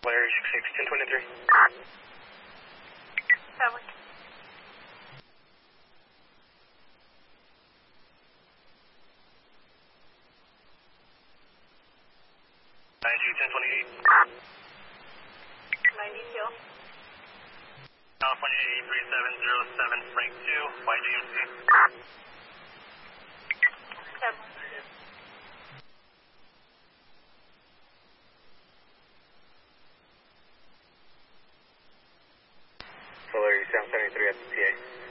Larry 66 1023. Over. 1028. 92. California 83707 Frank 2, YGMC. 7. Larry 773 at the PA.